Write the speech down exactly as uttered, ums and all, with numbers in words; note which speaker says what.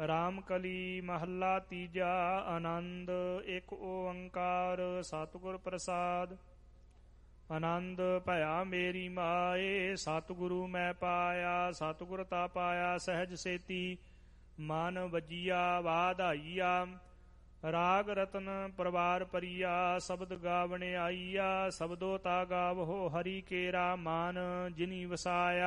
Speaker 1: ਰਾਮ ਕਲੀ ਮਹੱਲਾ ਤੀਜਾ। ਆਨੰਦ ਇੱਕ ਓੰਕਾਰ ਸਤਿਗੁਰ ਪ੍ਰਸਾਦ। ਆਨੰਦ ਭਇਆ ਮੇਰੀ ਮਾਏ, ਸਤਿਗੁਰੂ ਮੈਂ ਪਾਇਆ। ਸਤਿਗੁਰ ਤਾ ਪਾਇਆ ਸਹਿਜ ਸੇਤੀ, ਮਨ ਵਜੀਆ ਵਾਧਾਈਆ। ਰਾਗ ਰਤਨ ਪਰਵਾਰ ਪਰੀਆ, ਸ਼ਬਦ ਗਾਵਣ ਆਈਆ। ਸ਼ਬਦੋ ਤਾ ਗਾਵਹੋ ਹਰੀ ਕੇਰਾ, ਮਾਨ ਜਿਨੀ ਵਸਾਇਆ।